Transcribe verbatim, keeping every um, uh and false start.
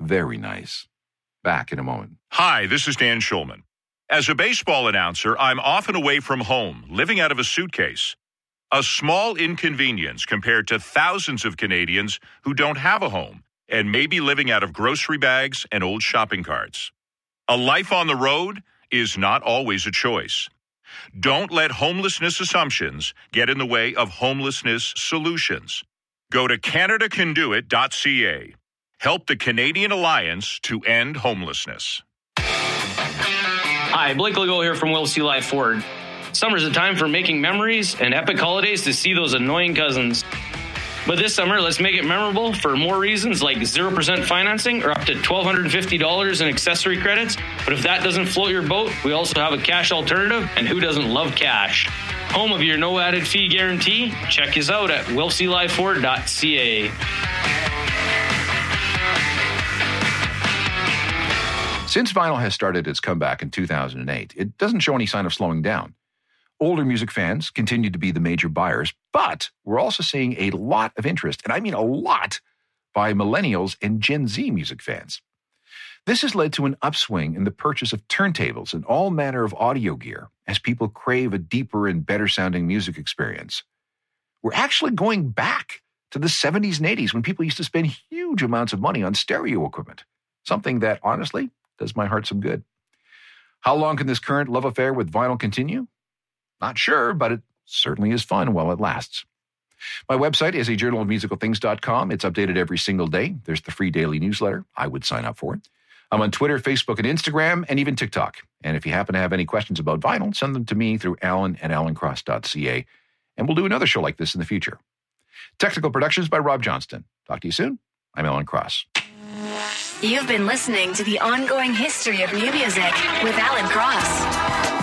Very nice. Back in a moment. Hi, this is Dan Schulman. As a baseball announcer, I'm often away from home, living out of a suitcase. A small inconvenience compared to thousands of Canadians who don't have a home and may be living out of grocery bags and old shopping carts. A life on the road is not always a choice. Don't let homelessness assumptions get in the way of homelessness solutions. Go to Canada Can Do It dot C A. Help the Canadian Alliance to end homelessness. Hi, Blake Legault here from Will C. Live Ford. Summer's a time for making memories and epic holidays to see those annoying cousins. But this summer, let's make it memorable for more reasons like zero percent financing or up to one thousand two hundred fifty dollars in accessory credits. But if that doesn't float your boat, we also have a cash alternative, and who doesn't love cash? Home of your no added fee guarantee? Check us out at Will C Live Ford dot C A. Since vinyl has started its comeback in two thousand eight, it doesn't show any sign of slowing down. Older music fans continue to be the major buyers, but we're also seeing a lot of interest, and I mean a lot, by millennials and Gen Z music fans. This has led to an upswing in the purchase of turntables and all manner of audio gear as people crave a deeper and better-sounding music experience. We're actually going back to the seventies and eighties when people used to spend huge amounts of money on stereo equipment, something that, honestly, does my heart some good. How long can this current love affair with vinyl continue? Not sure, but it certainly is fun while it lasts. My website is a journal of musical things dot com. It's updated every single day. There's the free daily newsletter. I would sign up for it. I'm on Twitter, Facebook, and Instagram, and even TikTok. And if you happen to have any questions about vinyl, send them to me through alan at alan cross dot c a, and we'll do another show like this in the future. Technical productions by Rob Johnston. Talk to you soon. I'm Alan Cross. You've been listening to The Ongoing History of New Music with Alan Cross.